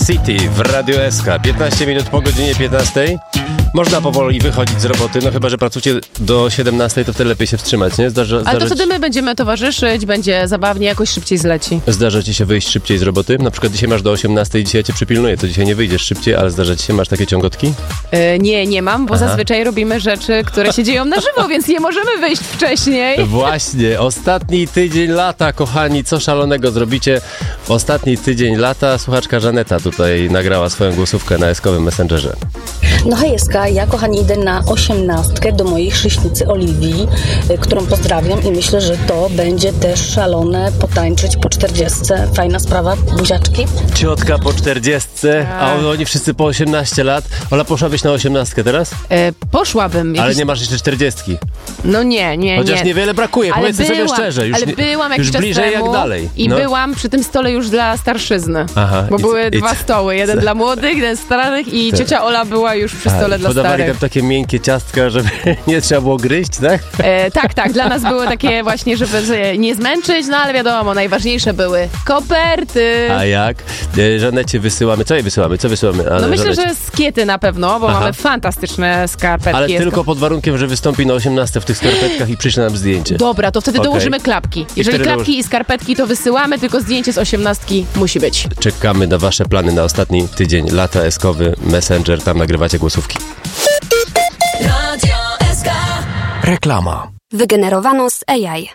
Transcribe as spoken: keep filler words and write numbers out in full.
City w Radio S K. piętnaście minut po godzinie piętnastej. Można powoli wychodzić z roboty, no chyba że pracujecie do siedemnastej, to wtedy lepiej się wstrzymać, nie? Zdarza, Ale to wtedy my będziemy towarzyszyć, będzie zabawnie, jakoś szybciej zleci. Zdarza ci się wyjść szybciej z roboty? Na przykład dzisiaj masz do osiemnastej, dzisiaj cię przypilnuję, to dzisiaj nie wyjdziesz szybciej, ale zdarza ci się, masz takie ciągotki? Yy, nie, nie mam, bo Aha. zazwyczaj robimy rzeczy, które się dzieją na żywo, więc nie możemy wyjść wcześniej. Właśnie, ostatni tydzień lata, kochani, co szalonego zrobicie? W ostatni tydzień lata słuchaczka Żaneta tutaj nagrała swoją głosówkę na eskowym Messengerze. No hejska, ja kochani idę na osiemnastkę do mojej chrzestnicy Oliwii, y, którą pozdrawiam i myślę, że to będzie też szalone potańczyć po czterdziestce. Fajna sprawa, buziaczki. Ciotka po czterdziestce, a oni wszyscy po osiemnaście lat. Ola, poszłabyś na osiemnastkę teraz? Yy, poszłabym. Ale Jakiś... nie masz jeszcze czterdziestki. No nie, nie, Chociaż nie. niewiele brakuje, Ale powiedzmy byłam, sobie szczerze. Już, ale nie, byłam jakiś już czas bliżej temu jak dalej. i No. byłam przy tym stole już dla starszyzny. Aha, bo i- były i- dwa stoły, jeden co? dla młodych, jeden starych i Tak. ciocia Ola była już przy stole A, dla podawali starych. tam takie miękkie ciastka, żeby nie trzeba było gryźć, tak? E, tak, tak, dla nas były takie właśnie, żeby się nie zmęczyć, no ale wiadomo, najważniejsze były koperty. A jak? E, Żanecie wysyłamy. Co jej wysyłamy? Co wysyłamy? Ale No myślę, Żanecie- że skiety na pewno, bo Aha. mamy fantastyczne skarpetki. Ale Jest tylko pod warunkiem, że wystąpi na osiemnastce w tych skarpetkach i przyśle nam zdjęcie. Dobra, to wtedy Okej. dołożymy klapki. Jeżeli wtedy klapki dołoży- i skarpetki, to wysyłamy, tylko zdjęcie z osiemnastki musi być. Czekamy na wasze plany na ostatni tydzień lata eskowy Messenger. Tam nagrywacie głosówki. Radio S K. Reklama. Wygenerowano z A I.